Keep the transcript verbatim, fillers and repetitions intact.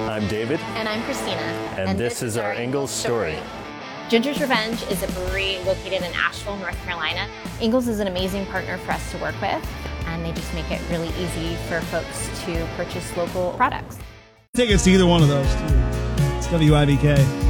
I'm David. And I'm Christina. And, and this, this is our Ingalls story. story. Ginger's Revenge is a brewery located in Asheville, North Carolina. Ingalls is an amazing partner for us to work with, and they just make it really easy for folks to purchase local products. Tickets to either one of those, too. It's W I V K.